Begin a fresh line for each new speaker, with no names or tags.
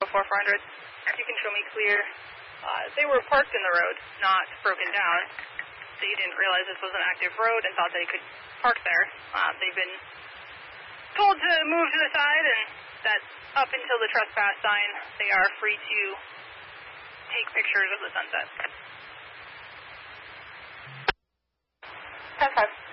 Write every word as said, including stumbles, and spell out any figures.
four four hundred. You can show me clear. Uh, they were parked in the road, not broken down. They didn't realize this was an active road and thought they could park there. Uh, they've been told to move to the side, and that up until the trespass sign, they are free to take pictures of the sunset.
ten five.